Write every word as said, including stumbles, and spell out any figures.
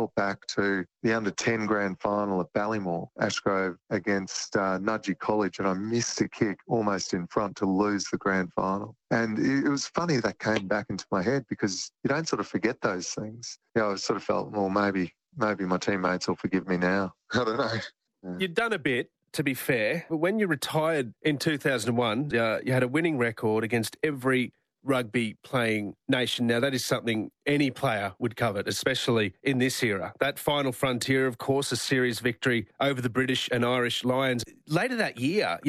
thought back to the under ten grand final at Ballymore, Ashgrove against uh, Nudgee College, and I missed a kick almost in front to lose the grand final. And it, it was funny that came back into my head because you don't sort of forget those things. You know, I sort of felt, well, maybe, maybe my teammates will forgive me now. I don't know. Yeah. You'd done a bit, to be fair, but when you retired in two thousand one, uh, you had a winning record against every rugby playing nation. Now, that is something any player would covet, especially in this era. That final frontier, of course, a series victory over the British and Irish Lions. Later that year,